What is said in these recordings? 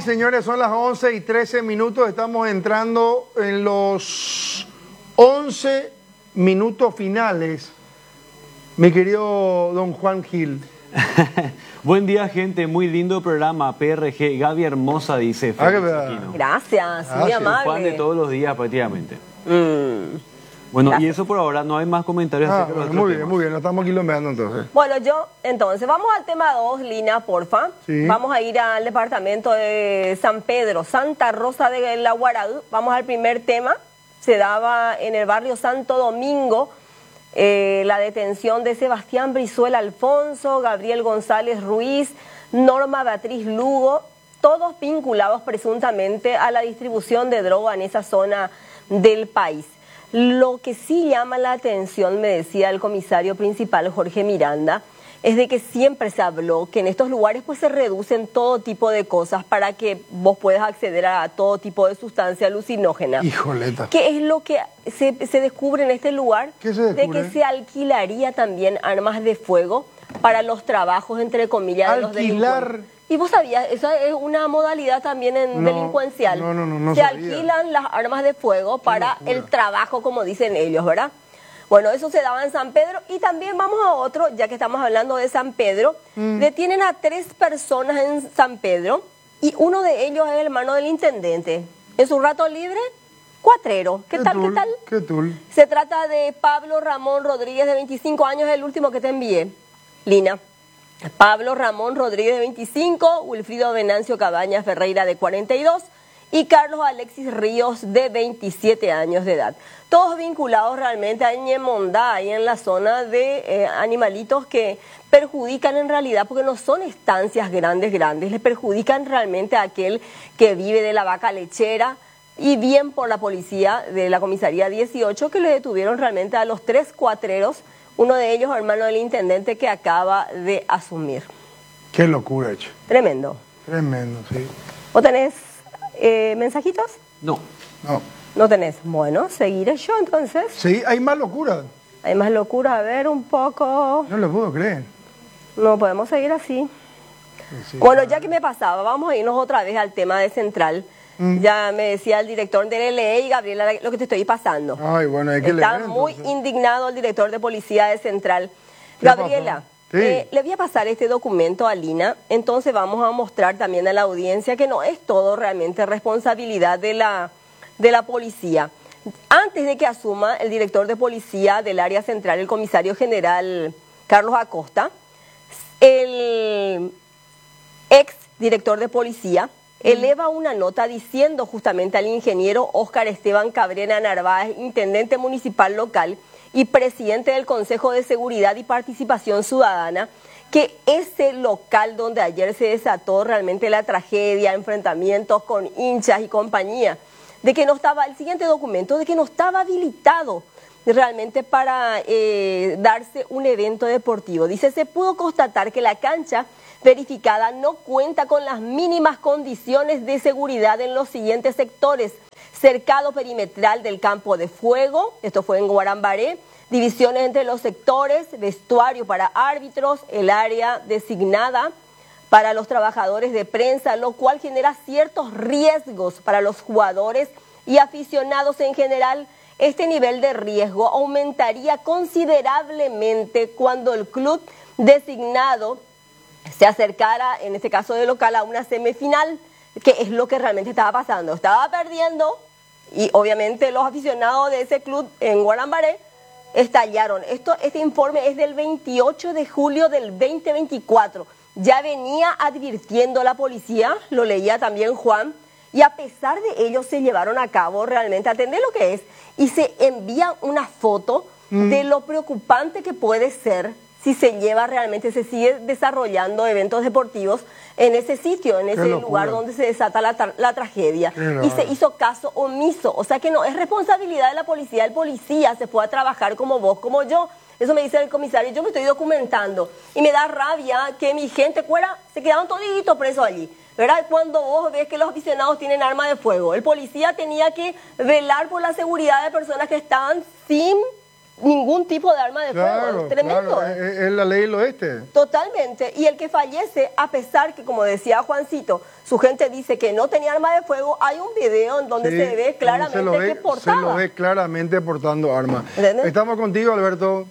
y señores, son las 11:13. Estamos entrando en los 11 minutos finales. Mi querido don Juan Gil. Buen día, gente. Muy lindo programa. PRG. Gaby Hermosa dice. Gracias, muy amable. Juan de todos los días, prácticamente. Bueno, gracias. Y eso por ahora, no hay más comentarios acerca de los muy bien, muy bien. Nos estamos quilombeando entonces. Bueno, entonces, vamos al tema 2, Lina, porfa. Sí. Vamos a ir al departamento de San Pedro, Santa Rosa de la Guaraú. Vamos al primer tema. Se daba en el barrio Santo Domingo la detención de Sebastián Brizuela Alfonso, Gabriel González Ruiz, Norma Beatriz Lugo, todos vinculados presuntamente a la distribución de droga en esa zona del país. Lo que sí llama la atención, me decía el comisario principal Jorge Miranda, es de que siempre se habló que en estos lugares pues se reducen todo tipo de cosas para que vos puedas acceder a todo tipo de sustancia alucinógena. Híjoleta. ¿Qué es lo que se descubre en este lugar? ¿Qué se descubre? De que se alquilaría también armas de fuego para los trabajos, entre comillas, de los delincuentes. Y vos sabías, esa es una modalidad también delincuencial. No se sabía. Alquilan las armas de fuego para el trabajo, como dicen ellos, ¿verdad? Bueno, eso se daba en San Pedro. Y también vamos a otro, ya que estamos hablando de San Pedro. Detienen a 3 personas en San Pedro y uno de ellos es el hermano del intendente. En su rato libre, cuatrero. ¿Qué tal? ¿Qué tal? Se trata de Pablo Ramón Rodríguez, de 25 años, el último que te envié, Lina. Pablo Ramón Rodríguez, de 25, Wilfrido Venancio Cabañas Ferreira, de 42, y Carlos Alexis Ríos, de 27 años de edad. Todos vinculados realmente a Ñemondá, ahí en la zona de animalitos que perjudican en realidad, porque no son estancias grandes, les perjudican realmente a aquel que vive de la vaca lechera, y bien por la policía de la comisaría 18, que le detuvieron realmente a los 3 cuatreros, uno de ellos hermano del intendente que acaba de asumir. Qué locura, hecho. Tremendo. Tremendo, sí. ¿Vos tenés mensajitos? No. ¿No tenés? Bueno, seguiré yo entonces. Sí, hay más locura. Hay más locura, a ver un poco. No lo puedo creer. No podemos seguir así. Sí, bueno, ya que me pasaba, vamos a irnos otra vez al tema de Central. Ya me decía el director del LE y Gabriela lo que te estoy pasando. Ay, bueno, hay que Está leer, muy entonces. indignado el director de policía de Central. ¿Qué Gabriela, sí. Le voy a pasar este documento a Lina, entonces vamos a mostrar también a la audiencia que no es todo realmente responsabilidad de la policía. Antes de que asuma el director de policía del área central, el comisario general Carlos Acosta, el ex director de policía eleva una nota diciendo justamente al ingeniero Óscar Esteban Cabrera Narváez, intendente municipal local y presidente del Consejo de Seguridad y Participación Ciudadana, que ese local donde ayer se desató realmente la tragedia, enfrentamientos con hinchas y compañía, de que no estaba, el siguiente documento, de que no estaba habilitado realmente para darse un evento deportivo. Dice, se pudo constatar que la cancha verificada no cuenta con las mínimas condiciones de seguridad en los siguientes sectores: cercado perimetral del campo de fuego, esto fue en Guarambaré, divisiones entre los sectores, vestuario para árbitros, el área designada para los trabajadores de prensa, lo cual genera ciertos riesgos para los jugadores y aficionados en general. Este nivel de riesgo aumentaría considerablemente cuando el club designado se acercara, en este caso de local, a una semifinal, que es lo que realmente estaba pasando. Estaba perdiendo y obviamente los aficionados de ese club en Guarambaré estallaron. Este informe es del 28 de julio del 2024. Ya venía advirtiendo la policía, lo leía también Juan, y a pesar de ello se llevaron a cabo realmente, atender lo que es, y se envía una foto de lo preocupante que puede ser si se lleva realmente, se sigue desarrollando eventos deportivos en ese sitio, en ese lugar donde se desata la tragedia. Y se hizo caso omiso, o sea que no es responsabilidad de la policía, el policía se fue a trabajar como vos, como yo. Eso me dice el comisario, yo me estoy documentando y me da rabia que mi gente fuera, se quedaron toditos presos allí, ¿verdad? Cuando vos ves que los aficionados tienen arma de fuego, el policía tenía que velar por la seguridad de personas que estaban sin ningún tipo de arma de fuego. Es tremendo. Claro, es la ley del oeste. Totalmente. Y el que fallece, a pesar que, como decía Juancito, su gente dice que no tenía arma de fuego, hay un video en donde se ve claramente que portaba. Se lo ve claramente portando armas. Estamos contigo, Alberto.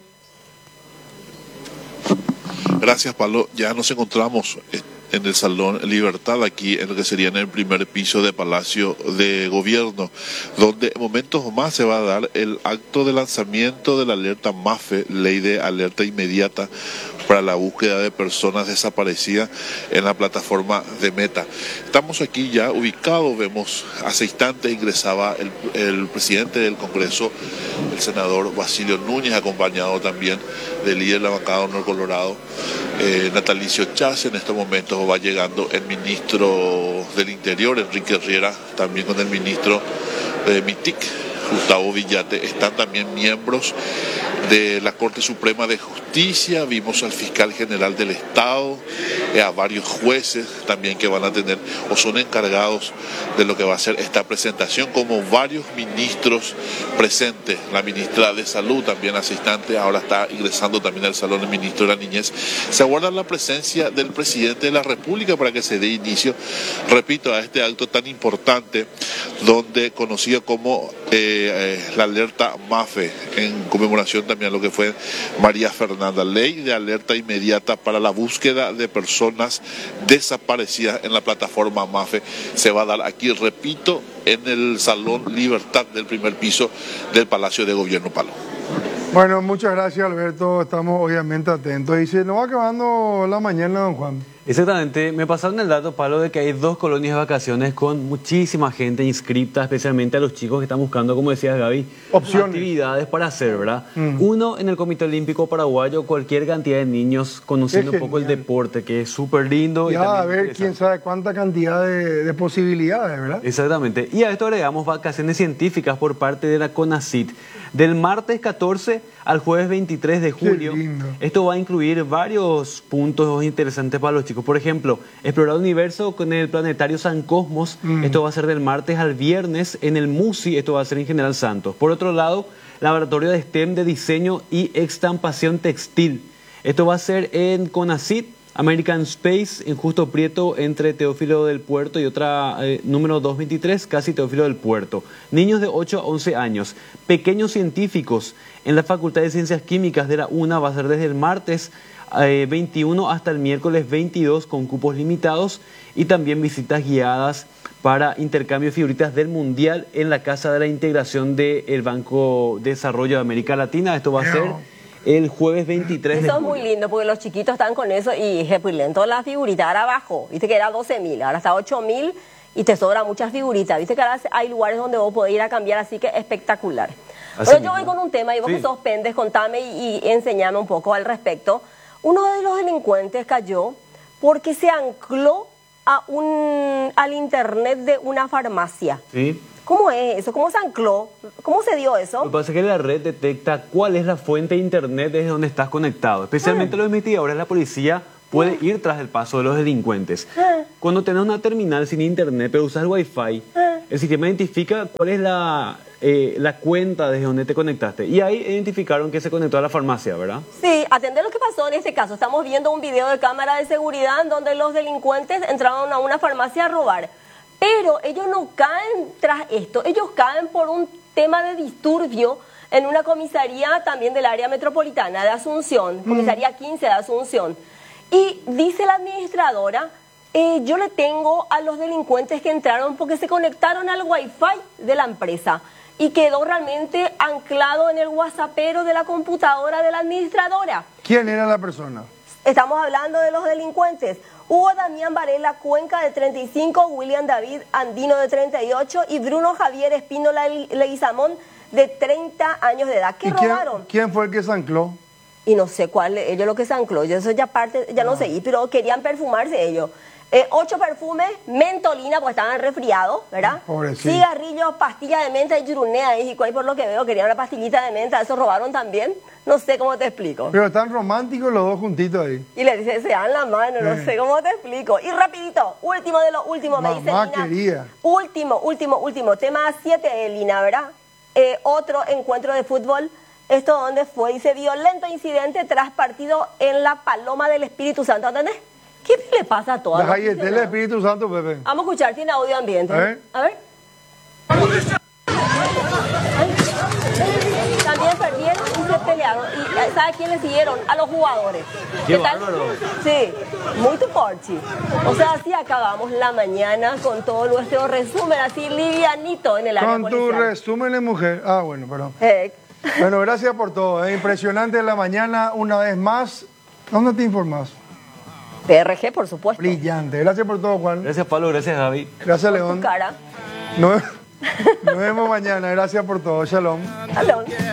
Gracias, Pablo. Ya nos encontramos en el Salón Libertad, aquí en lo que sería en el primer piso de Palacio de Gobierno, donde en momentos más se va a dar el acto de lanzamiento de la alerta MAFE, Ley de Alerta Inmediata para la búsqueda de personas desaparecidas en la plataforma de Meta. Estamos aquí ya ubicados, vemos hace instantes ingresaba el presidente del Congreso, el senador Basilio Núñez, acompañado también del líder de la bancada Honor Colorado, Natalicio Chávez. En estos momentos va llegando el ministro del Interior, Enrique Riera, también con el ministro de MITIC, Gustavo Villate. Están también miembros de la Corte Suprema de Justicia, vimos al fiscal general del Estado, a varios jueces también que van a tener o son encargados de lo que va a ser esta presentación, como varios ministros presentes. La ministra de Salud también hace instantes, ahora está ingresando también al salón el ministro de la Niñez. Se aguarda la presencia del presidente de la República para que se dé inicio, repito, a este acto tan importante, donde conocido como la alerta MAFE, en conmemoración también a lo que fue María Fernanda, Ley de Alerta Inmediata para la búsqueda de personas desaparecidas en la plataforma MAFE. Se va a dar aquí, repito, en el Salón Libertad del primer piso del Palacio de Gobierno, Palo. Bueno, muchas gracias, Alberto. Estamos obviamente atentos. Y se nos va acabando la mañana, don Juan. Exactamente. Me pasaron el dato, Pablo, de que hay 2 colonias de vacaciones con muchísima gente inscripta, especialmente a los chicos que están buscando, como decías, Gaby, opciones, actividades para hacer, ¿verdad? Uno en el Comité Olímpico Paraguayo, cualquier cantidad de niños conociendo un poco el deporte, que es súper lindo. Ya, a ver, quién sabe cuánta cantidad de posibilidades, ¿verdad? Exactamente. Y a esto agregamos vacaciones científicas por parte de la CONACYT. Del martes 14 al jueves 23 de julio. Esto va a incluir varios puntos interesantes para los chicos. Por ejemplo, explorar el universo con el planetario San Cosmos. Esto va a ser del martes al viernes en el MUSI. Esto va a ser en General Santos. Por otro lado, laboratorio de STEM de diseño y estampación textil. Esto va a ser en CONACYT, American Space, en Justo Prieto, entre Teófilo del Puerto y otra número 223, casi Teófilo del Puerto. Niños de 8 a 11 años. Pequeños científicos en la Facultad de Ciencias Químicas de la UNA va a ser desde el martes 21 hasta el miércoles 22 con cupos limitados, y también visitas guiadas para intercambio de figuritas del Mundial en la Casa de la Integración del Banco de Desarrollo de América Latina. Esto va a ser el jueves 23 de julio. Eso es muy lindo porque los chiquitos están con eso y es muy lento. La figurita ahora abajo, viste que era 12.000, ahora está 8.000 y te sobran muchas figuritas. Viste que ahora hay lugares donde vos podés ir a cambiar, así que espectacular. Pero yo voy con un tema y vos que sos pendes, contame y enseñame un poco al respecto. Uno de los delincuentes cayó porque se ancló al internet de una farmacia. Sí. ¿Cómo es eso? ¿Cómo se ancló? ¿Cómo se dio eso? Lo que pasa es que la red detecta cuál es la fuente de internet desde donde estás conectado. Especialmente los investigadores de la policía puede ir tras el paso de los delincuentes. Cuando tenés una terminal sin internet pero usas Wi-Fi, el sistema identifica cuál es la cuenta desde donde te conectaste. Y ahí identificaron que se conectó a la farmacia, ¿verdad? Sí, atender lo que pasó en este caso. Estamos viendo un video de cámara de seguridad en donde los delincuentes entraron a una farmacia a robar. Pero ellos no caen tras esto, ellos caen por un tema de disturbio en una comisaría también del área metropolitana de Asunción, comisaría 15 de Asunción. Y dice la administradora, yo le tengo a los delincuentes que entraron porque se conectaron al Wi-Fi de la empresa y quedó realmente anclado en el WhatsAppero de la computadora de la administradora. ¿Quién era la persona? Estamos hablando de los delincuentes. Hugo Damián Varela Cuenca, de 35, William David Andino, de 38, y Bruno Javier Espínola Leguizamón, de 30 años de edad. ¿Qué robaron? ¿Quién fue el que se ancló? Y no sé cuál, ellos lo que se ancló, yo eso ya parte, ya no sé, pero querían perfumarse ellos. 8 perfumes, mentolina, porque estaban resfriados, ¿verdad? Pobrecito. Cigarrillos, pastillas de menta y churunea, y por lo que veo querían una pastillita de menta, eso robaron también. No sé cómo te explico. Pero están románticos los dos juntitos ahí. Y le dice, se dan la mano, no sé cómo te explico. Y rapidito, último de lo último, me dice Lina. Quería. Último, tema 7 de Lina, ¿verdad? Otro encuentro de fútbol ¿Esto dónde fue? Dice, violento incidente tras partido en la Paloma del Espíritu Santo. ¿Entendés? ¿Qué le pasa a todas? La galletera del Espíritu Santo, Pepe. Vamos a escuchar, tiene audio ambiente. A ver. También perdieron y se pelearon. ¿Y sabe quién le siguieron? A los jugadores. ¡Qué bárbaro! Sí, muy tu porchi. O sea, así acabamos la mañana con todo nuestro resumen, así livianito en el área Con tu policial. resumen de mujer. Ah, bueno, perdón. Eh, Bueno, gracias por todo. Impresionante la mañana, una vez más. ¿Dónde te informas? PRG, por supuesto. Brillante. Gracias por todo, Juan. Gracias, Pablo. Gracias, Javi. Gracias, Tu León. cara. Nos vemos mañana. Gracias por todo. Shalom. Aló.